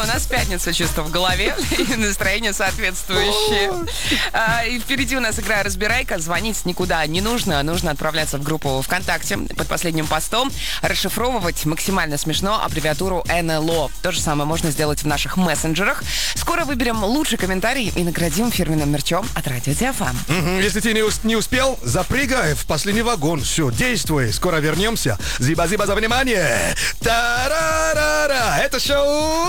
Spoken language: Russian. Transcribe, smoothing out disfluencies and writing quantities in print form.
У нас пятница чисто в голове, и настроение соответствующее. И впереди у нас игра «Разбирайка». Звонить никуда не нужно. Нужно отправляться в группу ВКонтакте под последним постом, расшифровывать максимально смешно аббревиатуру НЛО. То же самое можно сделать в наших мессенджерах. Скоро выберем лучший комментарий и наградим фирменным мерчом от Радио Диафам. Если ты не успел, запрыгай в последний вагон. Все, действуй. Скоро вернемся. Зиба-зиба за внимание. Та-ра-ра-ра. Это шоу